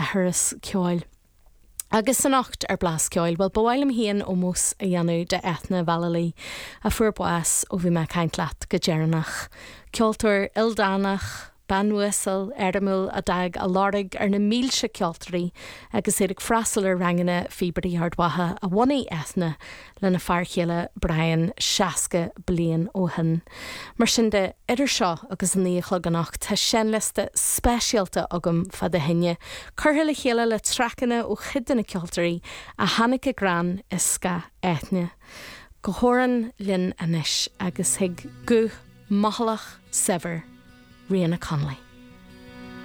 thuras ceáil. Agus san nacht blas ceáil, well bhhailm híon ó mús a dhéanú de ethna Valalaí a fuair buas ó bhí me caint leat go dearnach. Ceoltar Ildánach, Banwhistle, Erdemul a dag a lárig ar na mílse ceoltarí agus éidir freastal ar rangana fíbarí hardwatha a bhaí ethna le na fearchéile Brian seaca blian ó hin. Mar sin de idir seo agus níochlog gannacht tá sin liste spéisialta agam fa de hinne, curtha le chéile le trachanna ó chidanna ceoltarí a Hanneke Gran is sca ethne. Go hóran linn anis agus hiag go mahalach sever Rihanna Connolly.